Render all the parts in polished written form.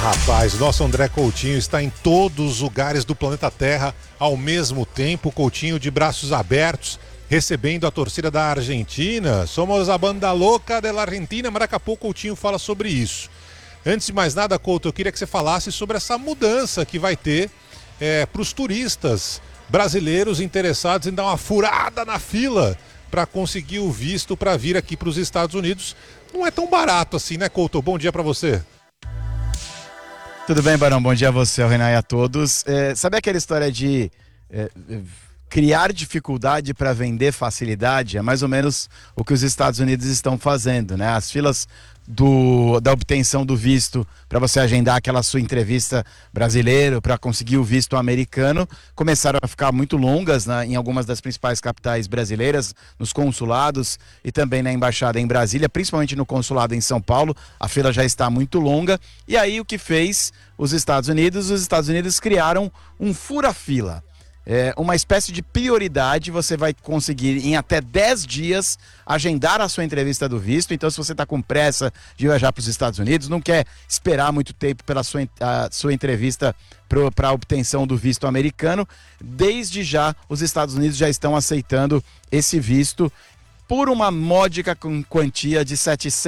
Rapaz, nosso André Coutinho está em todos os lugares do planeta Terra ao mesmo tempo. Coutinho de braços abertos, recebendo a torcida da Argentina. Somos a banda louca da Argentina, mas daqui a pouco o Coutinho fala sobre isso. Antes de mais nada, Couto, eu queria que você falasse sobre essa mudança que vai ter para os turistas brasileiros interessados em dar uma furada na fila para conseguir o visto para vir aqui para os Estados Unidos. Não é tão barato assim, né, Couto? Bom dia para você. Tudo bem, Barão? Bom dia a você, ao Renan e a todos. Sabe aquela história de criar dificuldade para vender facilidade? É mais ou menos o que os Estados Unidos estão fazendo, né? As filas da obtenção do visto para você agendar aquela sua entrevista brasileira para conseguir o visto americano começaram a ficar muito longas, né, em algumas das principais capitais brasileiras, nos consulados e também na embaixada em Brasília, principalmente no consulado em São Paulo. A fila já está muito longa. E aí o que fez os Estados Unidos? Os Estados Unidos criaram um fura-fila. Uma espécie de prioridade. Você vai conseguir em até 10 dias agendar a sua entrevista do visto. Então, se você está com pressa de viajar para os Estados Unidos, não quer esperar muito tempo pela sua entrevista para a obtenção do visto americano, desde já os Estados Unidos já estão aceitando esse visto por uma módica quantia de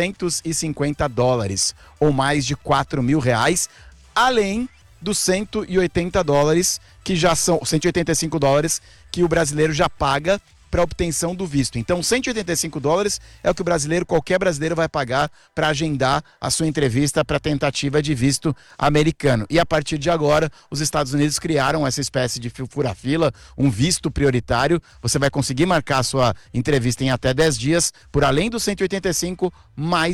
$750 ou mais de R$4.000, além dos $180, que já são $185 que o brasileiro já paga para obtenção do visto. Então, $185 é o que qualquer brasileiro vai pagar para agendar a sua entrevista para tentativa de visto americano. E a partir de agora, os Estados Unidos criaram essa espécie de fura-fila, um visto prioritário. Você vai conseguir marcar a sua entrevista em até 10 dias, por além dos 185, mais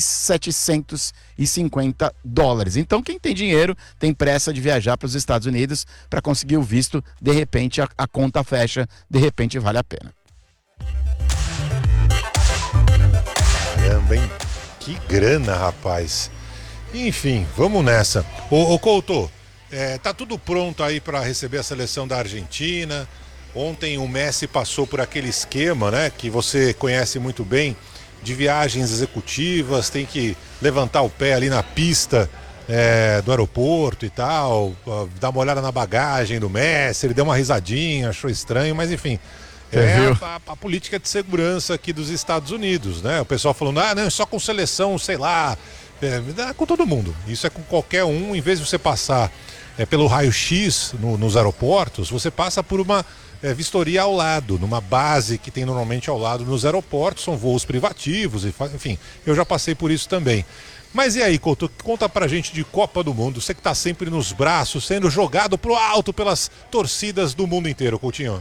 $750. Então, quem tem dinheiro, tem pressa de viajar para os Estados Unidos para conseguir o visto, de repente a conta fecha, de repente vale a pena. Caramba, hein? Que grana, rapaz. Enfim, vamos nessa. Ô Couto, tá tudo pronto aí para receber a seleção da Argentina. Ontem o Messi passou por aquele esquema, né, que você conhece muito bem, de viagens executivas, tem que levantar o pé ali na pista do aeroporto e tal, dar uma olhada na bagagem do Messi. Ele deu uma risadinha, achou estranho, mas enfim... a política de segurança aqui dos Estados Unidos, né? O pessoal falando, não, é só com seleção, sei lá, com todo mundo. Isso é com qualquer um. Em vez de você passar pelo raio-x nos aeroportos, você passa por uma vistoria ao lado, numa base que tem normalmente ao lado nos aeroportos. São voos privativos, enfim, eu já passei por isso também. Mas e aí, Couto, conta pra gente de Copa do Mundo. Você que tá sempre nos braços, sendo jogado pro alto pelas torcidas do mundo inteiro, Coutinho.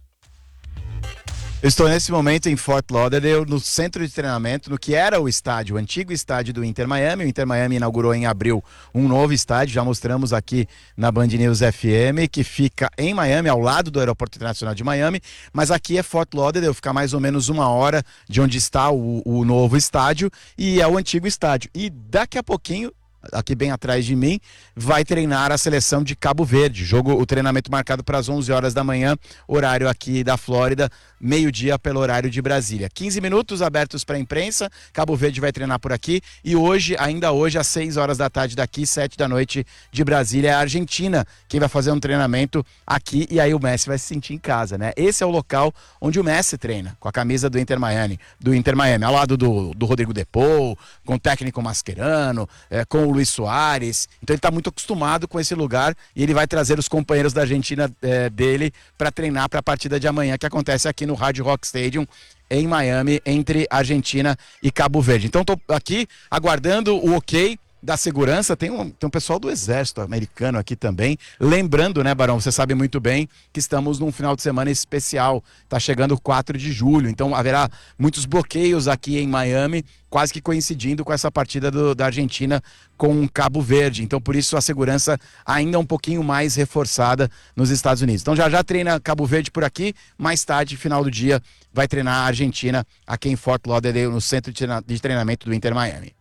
Eu estou nesse momento em Fort Lauderdale, no centro de treinamento, no que era o antigo estádio do Inter Miami. O Inter Miami inaugurou em abril um novo estádio, já mostramos aqui na Band News FM, que fica em Miami, ao lado do Aeroporto Internacional de Miami, mas aqui é Fort Lauderdale, fica mais ou menos 1 hora de onde está o novo estádio, e é o antigo estádio. E daqui a pouquinho, aqui bem atrás de mim, vai treinar a seleção de Cabo Verde. O treinamento marcado para as 11 horas da manhã, horário aqui da Flórida, meio-dia pelo horário de Brasília. 15 minutos abertos para a imprensa. Cabo Verde vai treinar por aqui. E ainda hoje, às 6 horas da tarde daqui, 7 da noite de Brasília, é a Argentina quem vai fazer um treinamento aqui, e aí o Messi vai se sentir em casa, né? Esse é o local onde o Messi treina, com a camisa do Inter Miami, ao lado do Rodrigo De Paul, com o técnico Mascherano, com o Luis Soares. Então ele está muito acostumado com esse lugar, e ele vai trazer os companheiros da Argentina dele para treinar para a partida de amanhã, que acontece aqui no Hard Rock Stadium em Miami, entre Argentina e Cabo Verde. Então estou aqui aguardando o ok da segurança. Tem um pessoal do exército americano aqui também. Lembrando, né, Barão, você sabe muito bem que estamos num final de semana especial. Está chegando o 4 de julho, então haverá muitos bloqueios aqui em Miami, quase que coincidindo com essa partida da Argentina com Cabo Verde. Então, por isso, a segurança ainda um pouquinho mais reforçada nos Estados Unidos. Então, já treina Cabo Verde por aqui. Mais tarde, final do dia, vai treinar a Argentina aqui em Fort Lauderdale, no centro de treinamento do Inter Miami.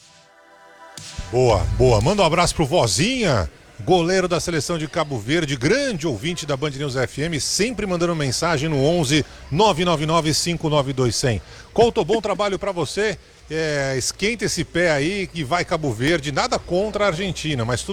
Boa, boa. Manda um abraço pro Vozinha, goleiro da seleção de Cabo Verde, grande ouvinte da Band News FM, sempre mandando mensagem no 11 999 592 100. Couto, bom trabalho para você. Esquenta esse pé aí que vai Cabo Verde. Nada contra a Argentina, mas